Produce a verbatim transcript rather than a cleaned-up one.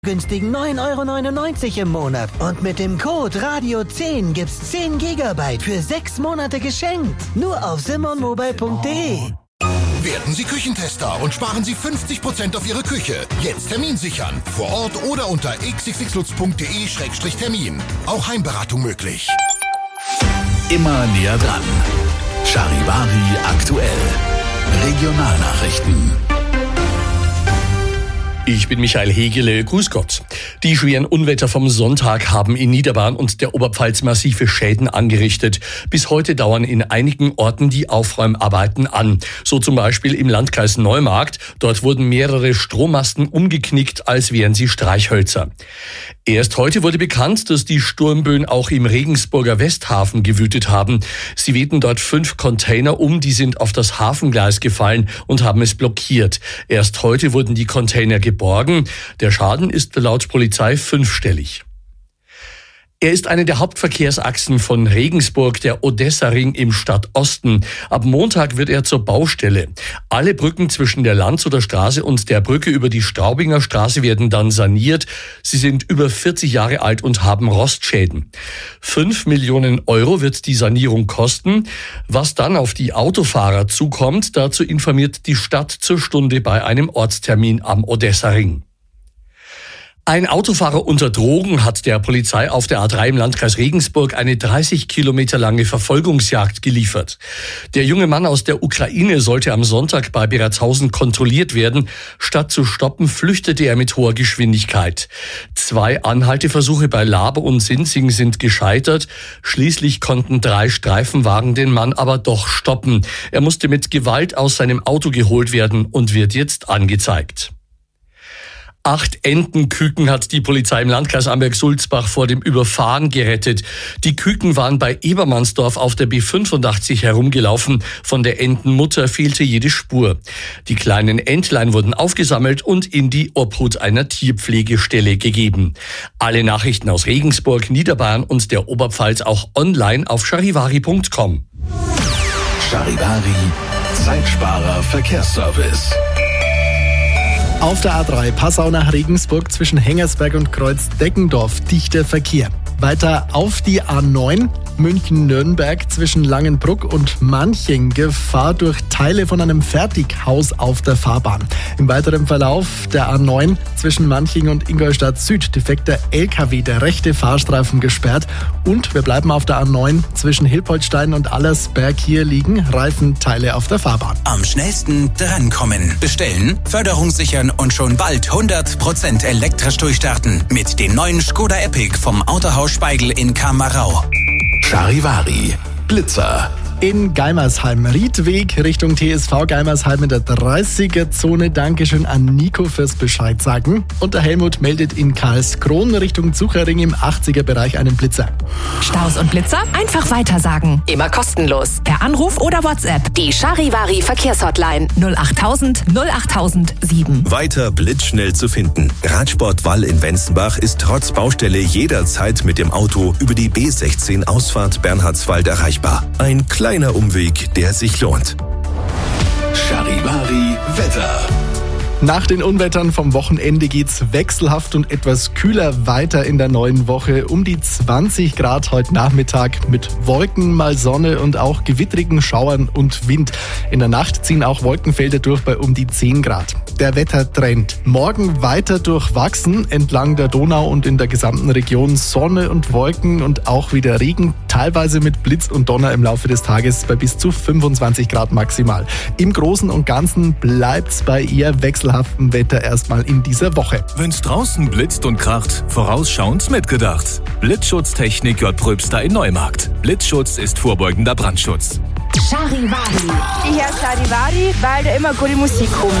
günstigen neun Euro neunundneunzig im Monat. Und mit dem Code Radio zehn gibt's zehn Gigabyte für sechs Monate geschenkt. Nur auf simonmobile punkt de. Werden Sie Küchentester und sparen Sie fünfzig Prozent auf Ihre Küche. Jetzt Termin sichern. Vor Ort oder unter x x x lutz punkt de Schrägstrich Termin. Auch Heimberatung möglich. Immer näher dran. Charivari aktuell. Regionalnachrichten. Ich bin Michael Hegele, grüß Gott. Die schweren Unwetter vom Sonntag haben in Niederbayern und der Oberpfalz massive Schäden angerichtet. Bis heute dauern in einigen Orten die Aufräumarbeiten an. So zum Beispiel im Landkreis Neumarkt. Dort wurden mehrere Strommasten umgeknickt, als wären sie Streichhölzer. Erst heute wurde bekannt, dass die Sturmböen auch im Regensburger Westhafen gewütet haben. Sie wehten dort fünf Container um, die sind auf das Hafengleis gefallen und haben es blockiert. Erst heute wurden die Container geborgen. Der Schaden ist laut Polizei fünfstellig. Er ist eine der Hauptverkehrsachsen von Regensburg, der Odessa-Ring im Stadtosten. Ab Montag wird er zur Baustelle. Alle Brücken zwischen der Landshuter Straße und der Brücke über die Straubinger Straße werden dann saniert. Sie sind über vierzig Jahre alt und haben Rostschäden. Fünf Millionen Euro wird die Sanierung kosten. Was dann auf die Autofahrer zukommt, dazu informiert die Stadt zur Stunde bei einem Ortstermin am Odessa-Ring. Ein Autofahrer unter Drogen hat der Polizei auf der A drei im Landkreis Regensburg eine dreißig Kilometer lange Verfolgungsjagd geliefert. Der junge Mann aus der Ukraine sollte am Sonntag bei Beratshausen kontrolliert werden. Statt zu stoppen, flüchtete er mit hoher Geschwindigkeit. Zwei Anhalteversuche bei Laber und Sinzing sind gescheitert. Schließlich konnten drei Streifenwagen den Mann aber doch stoppen. Er musste mit Gewalt aus seinem Auto geholt werden und wird jetzt angezeigt. Acht Entenküken hat die Polizei im Landkreis Amberg-Sulzbach vor dem Überfahren gerettet. Die Küken waren bei Ebermannsdorf auf der B fünfundachtzig herumgelaufen. Von der Entenmutter fehlte jede Spur. Die kleinen Entlein wurden aufgesammelt und in die Obhut einer Tierpflegestelle gegeben. Alle Nachrichten aus Regensburg, Niederbayern und der Oberpfalz auch online auf charivari punkt com. Charivari, Zeitsparer Verkehrsservice. Auf der A drei Passau nach Regensburg zwischen Hengersberg und Kreuz-Deckendorf dichter Verkehr. Weiter auf die A neun München-Nürnberg zwischen Langenbruck und Manching. Gefahr durch Teile von einem Fertighaus auf der Fahrbahn. Im weiteren Verlauf der A neun zwischen Manching und Ingolstadt Süd defekter L K W, der rechte Fahrstreifen gesperrt. Und wir bleiben auf der A neun zwischen Hilpoltstein und Allersberg. Hier liegen Reifenteile auf der Fahrbahn. Am schnellsten drankommen. Bestellen, Förderung sichern und schon bald hundert Prozent elektrisch durchstarten. Mit dem neuen Skoda Epic vom Autohaus Speigl in Kamerau. Charivari, Blitzer. In Geimersheim, Riedweg Richtung T S V Geimersheim in der dreißiger-Zone. Dankeschön an Nico fürs Bescheid sagen. Und der Helmut meldet in Karlskron Richtung Zuchering im achtziger-Bereich einen Blitzer. Staus und Blitzer einfach weitersagen. Immer kostenlos. Per Anruf oder WhatsApp. Die Charivari Verkehrshotline null achttausend null achttausend sieben. Weiter blitzschnell zu finden. Radsport Wall in Wenzenbach ist trotz Baustelle jederzeit mit dem Auto über die B sechzehn Ausfahrt Bernhardswald erreichbar. Ein kleiner Umweg, der sich lohnt. Charivari Wetter. Nach den Unwettern vom Wochenende geht's wechselhaft und etwas kühler weiter in der neuen Woche. Um die zwanzig Grad heute Nachmittag mit Wolken, mal Sonne und auch gewittrigen Schauern und Wind. In der Nacht ziehen auch Wolkenfelder durch bei um die zehn Grad. Der Wettertrend. Morgen weiter durchwachsen, entlang der Donau und in der gesamten Region Sonne und Wolken und auch wieder Regen, teilweise mit Blitz und Donner im Laufe des Tages bei bis zu fünfundzwanzig Grad maximal. Im Großen und Ganzen bleibt's bei eher wechselhaftem Wetter erstmal in dieser Woche. Wenn's draußen blitzt und kracht, vorausschauend mitgedacht. Blitzschutztechnik J. Pröbster in Neumarkt. Blitzschutz ist vorbeugender Brandschutz. Charivari. Ich höre Charivari, weil da immer gute Musik kommt.